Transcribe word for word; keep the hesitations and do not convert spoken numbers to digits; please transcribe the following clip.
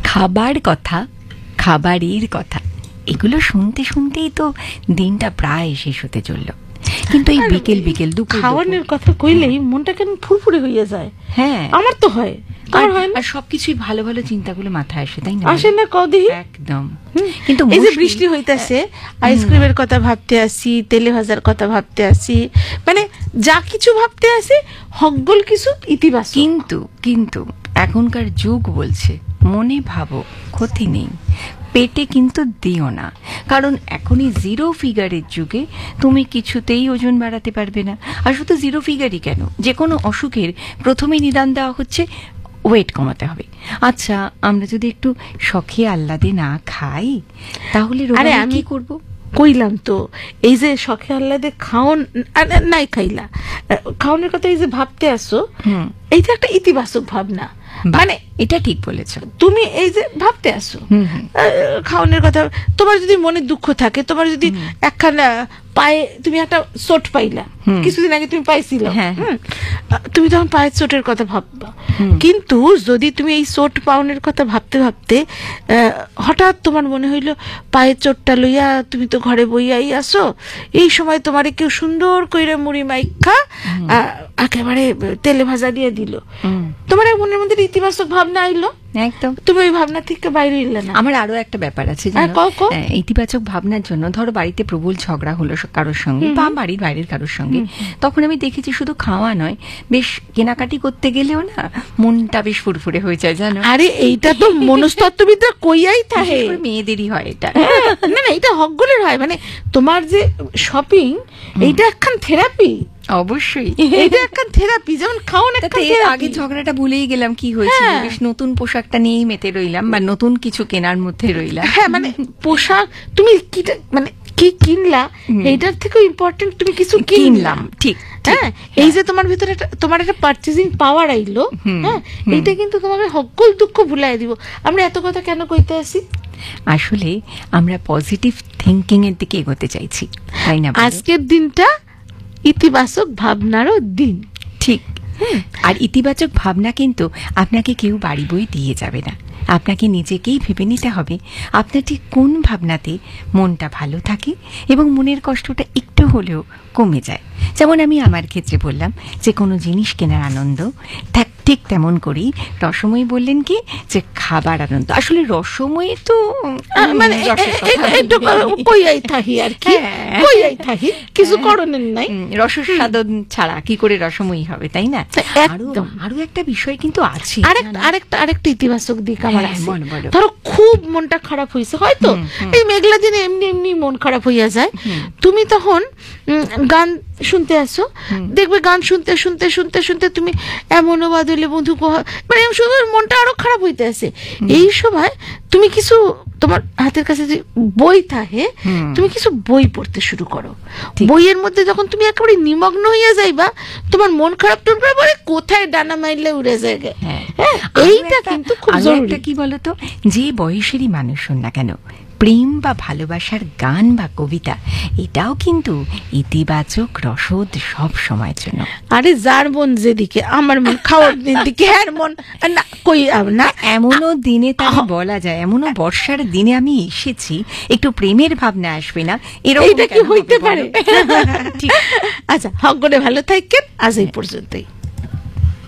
খাবার কথা, খাবারের কথা, এগুলো শুনতে শুনতেই তো দিনটা প্রায় শেষ হতে চললো। কিন্তু এই বিকেল বিকেল দুপুর খাওয়ানোর কথা কইলেই মনটা কেন ফুরফুরে হয়ে যায়। হ্যাঁ, আমার তো হয়। আর সবকিছুই ভালো ভালো চিন্তাগুলো মাথায় আসে, তাই না? আসে না কদি? একদম। কিন্তু এই যে বৃষ্টি হইতাছে, আইসক্রিমের কথা ভাবতে আসি, তেলে ভাজার কথা ভাবতে আসি, মানে যা কিছু ভাবতে আসি হকগোল কিছু ইতিবাচক। কিন্তু কিন্তু এখনকার যুগ বলছে মনে ভাবো, ক্ষতি নেই, পেটে কিন্তু দিও না। কারণ এখনই জিরো ফিগারের যুগে তুমি কিছুতেই ওজন বাড়াতে পারবে না। আর শুধু জিরো ফিগারই কেন, যে কোনো অসুখের প্রথমে নিদান দেওয়া হচ্ছে ওয়েট কমাতে হবে। আচ্ছা, আমরা যদি একটু শখে আহ্লাদে না খাই তাহলে আরে আমি কি করবো? কইলাম তো, এই যে শখে আহ্লাদে খাওন নাই খাইলা, খাওনের কথা এই যে ভাবতে আসো, এইটা একটা ইতিবাচক ভাবনা। মানে এটা ঠিক বলেছ তুমি, এই যে ভাবতে আসো খাওনের কথা, তোমার যদি মনে দুঃখ থাকে, তোমার যদি একখানা পায়ে তুমি একটা চোট পাইলা, কিছুদিন আগে তুমি পাইছিল, তুমি তখন পায়ের চোটের কথা ভাববা। কিন্তু যদি তুমি এই চোট পাওনের কথা ভাবতে ভাবতে হঠাৎ তোমার মনে হইলো পায়ের চোটটা লইয়া তুমি তো ঘরে বইয়াই আসো, এই সময় তোমারে কেউ সুন্দর কইরা মুড়ি মাইখা একেবারে তেলে ভাজা দিয়ে দিল, তোমার মনের মধ্যে ইতিবাচক ভাবনা আইলো, একদম তুমি ওই ভাবনা থেকে বাইরে এলে না। আমার আরো একটা ব্যাপার আছে, ইতিবাচক ভাবনার জন্য ধরো বাড়িতে প্রবল ঝগড়া হলো কারোর সঙ্গে বা বাড়ির বাইরের কারোর সঙ্গে, তখন আমি দেখেছি শুধু খাওয়া নয়, বেশ কেনাকাটি করতে গেলেও না মনটা বেশ ফুরফুরে হয়ে যায়, জানো? আরে এইটা তো মনস্তত্ত্ববিদরা কইয়াই থাকে, মেয়েদেরই হয় এটা। না না, এটা হকগুলোর হয়। মানে তোমার যে শপিং, এইটা একখান থেরাপি। অবশ্যই এটা একটা থেরাপি, যেমন খাওন একটা থেরাপি। আগে ঝগড়াটা ভুলেই গেলাম কি হয়েছে, বেশ নতুন পোশাকটা নিয়েই মেতে রইলাম বা নতুন কিছু কেনার মধ্যে রইলাম। হ্যাঁ, মানে পোশাক তুমি কি মানে কি কিনলা, এইটার থেকেও ইম্পর্টেন্ট তুমি কিছু কিনলাম। ঠিক, হ্যাঁ, এই যে তোমার ভিতরে তোমার একটা পারচেজিং পাওয়ার আইলো, হ্যাঁ, এইটা কিন্তু তোমাকে সকল দুঃখ ভুলাই দিব। আমরা এত কথা কেন কইতে আসি? আসলে আমরা পজিটিভ থিঙ্কিং এর দিকে এগোতে চাইছি, তাই না? আজকের দিনটা ইতিবাচক ভাবনারও দিন। ঠিক। আর ইতিবাচক ভাবনা কিন্তু আপনাকে কেউ বাড়ি বই দিয়ে যাবে না, আপনাকে নিজেকেই ভেবে নিতে হবে আপনার ঠিক কোন ভাবনাতে মনটা ভালো থাকে এবং মনের কষ্টটা একটু হলেও কমে যায়। যেমন আমি আমার ক্ষেত্রে বললাম যে কোনো জিনিস কেনার আনন্দ, ঠিক তেমন করেই রসময়ী বললেন কি যে খাবার আনন্দ। আসলে রসময়ী তো মানে কইয়াই থাকি আর কি, কইয়াই থাকি, কিছু করণের নাই, রসস্বাদন ছাড়া কি করে রসময়ী হবে, তাই না? একদম। আরো একটা বিষয় কিন্তু আছে, আরেকটা আরেকটা ইতিবাচক দিক আমার আছে। ধরো খুব মনটা খারাপ হয়েছে, হয়তো এই মেঘলা দিনে এমনি এমনি মন খারাপ হইয়া যায়, তুমি তখন গান শুনতে আসো, দেখবে গান শুনতে শুনতে শুনতে শুনতে তুমি এমনও বাদলে বন্ধু মানে সুন্দর মনটা আরো খারাপ হইতে আছে। এই সময় তুমি কিছু, তোমার হাতের কাছে যে বই থাকে, তুমি কিছু বই পড়তে শুরু করো। বইয়ের মধ্যে যখন তুমি একেবারে নিমগ্ন হইয়া যাইবা, তোমার মন খারাপ টুকরা পরে কোথায় ডানা মাইলে উড়ে যায়। এইটা কিন্তু খুব জরুরি। কি বলতো, যে বয়সেরই মানুষ হন না কেন, প্রেম বা ভালোবাসার গান বা কবিতা এটাও কিন্তু ইতিবাচক রসদ সব সময়ের জন্য। আরে যার মন যেদিকে, আমার মন খাওয়ার দিকে, হ্যার মন না কই না, এমনও দিনে তাই বলা যায়, এমনও বর্ষার দিনে আমি এসেছি, একটু প্রেমের ভাবনা আসবে না, এরকম কি হইতে পারে? ঠিক। আচ্ছা, হক করে ভালো থাকেন, আজ এই পর্যন্তই।